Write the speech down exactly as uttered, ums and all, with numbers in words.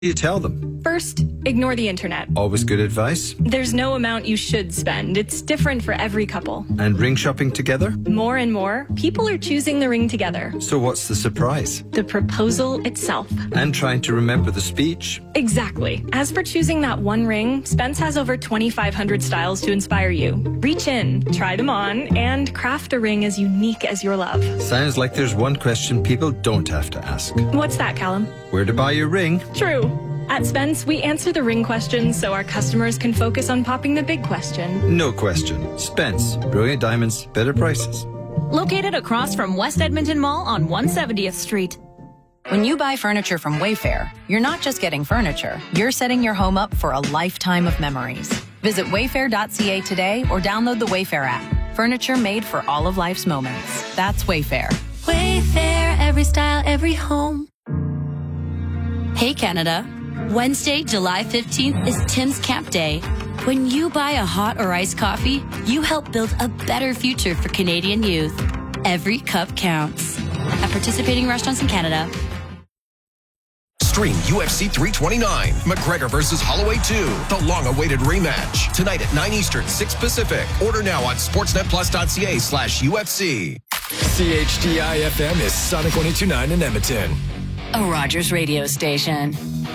You tell them. First, ignore the internet. Always good advice. There's no amount you should spend. It's different for every couple. And ring shopping together? More and more, people are choosing the ring together. So what's the surprise? The proposal itself. And trying to remember the speech? Exactly. As for choosing that one ring, Spence has over twenty-five hundred styles to inspire you. Reach in, try them on, and craft a ring as unique as your love. Sounds like there's one question people don't have to ask. What's that, Callum? Where to buy your ring? True. At Spence, we answer the ring questions so our customers can focus on popping the big question. No question. Spence. Brilliant diamonds, better prices. Located across from West Edmonton Mall on one hundred seventieth Street. When you buy furniture from Wayfair, you're not just getting furniture, you're setting your home up for a lifetime of memories. Visit wayfair dot c a today or download the Wayfair app. Furniture made for all of life's moments. That's Wayfair. Wayfair, every style, every home. Hey Canada, Wednesday, July fifteenth is Tim's Camp Day. When you buy a hot or iced coffee, you help build a better future for Canadian youth. Every cup counts. At participating restaurants in Canada. Stream U F C three twenty-nine, McGregor versus Holloway two, the long-awaited rematch. Tonight at nine Eastern, six Pacific. Order now on sportsnet plus dot c a slash U F C. C H D I F M is Sonic one oh two point nine in Edmonton. A Rogers radio station.